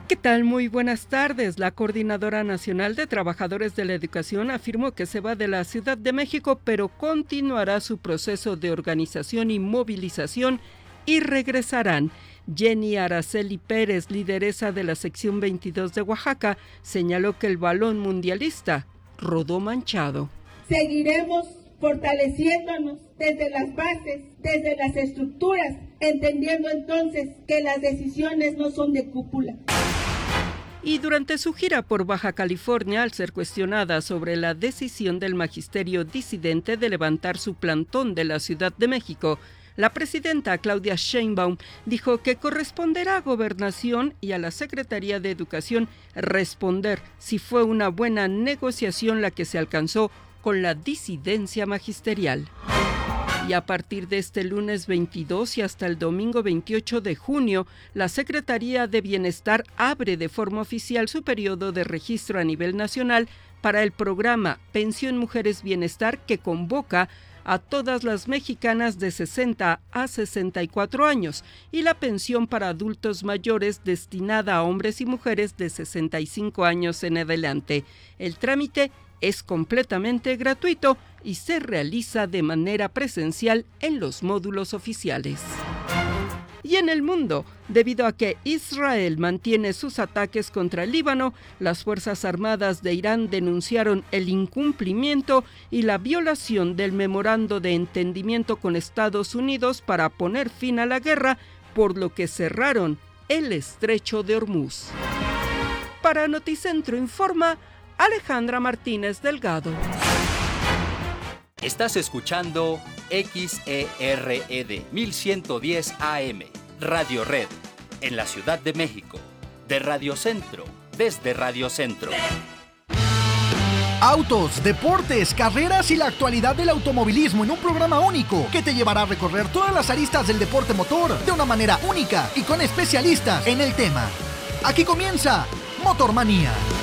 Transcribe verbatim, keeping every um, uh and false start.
¿Qué tal? Muy buenas tardes. La Coordinadora Nacional de Trabajadores de la Educación afirmó que se va de la Ciudad de México, pero continuará su proceso de organización y movilización y regresarán. Jenny Araceli Pérez, lideresa de la sección veintidós de Oaxaca, señaló que el balón mundialista rodó manchado. Seguiremos fortaleciéndonos desde las bases, desde las estructuras, entendiendo entonces que las decisiones no son de cúpula. Y durante su gira por Baja California, al ser cuestionada sobre la decisión del magisterio disidente de levantar su plantón de la Ciudad de México, la presidenta Claudia Sheinbaum dijo que corresponderá a Gobernación y a la Secretaría de Educación responder si fue una buena negociación la que se alcanzó con la disidencia magisterial. Y a partir de este lunes veintidós y hasta el domingo veintiocho de junio, la Secretaría de Bienestar abre de forma oficial su periodo de registro a nivel nacional para el programa Pensión Mujeres Bienestar, que convoca a todas las mexicanas de sesenta a sesenta y cuatro años, y la pensión para adultos mayores destinada a hombres y mujeres de sesenta y cinco años en adelante. El trámite es completamente gratuito y se realiza de manera presencial en los módulos oficiales. Y en el mundo, debido a que Israel mantiene sus ataques contra el Líbano, las Fuerzas Armadas de Irán denunciaron el incumplimiento y la violación del memorando de entendimiento con Estados Unidos para poner fin a la guerra, por lo que cerraron el estrecho de Hormuz. Para Noticentro Informa, Alejandra Martínez Delgado. Estás escuchando X E R E D mil ciento diez A M, Radio Red, en la Ciudad de México, de Radio Centro, desde Radio Centro. Autos, deportes, carreras y la actualidad del automovilismo en un programa único que te llevará a recorrer todas las aristas del deporte motor de una manera única y con especialistas en el tema. Aquí comienza Motormanía.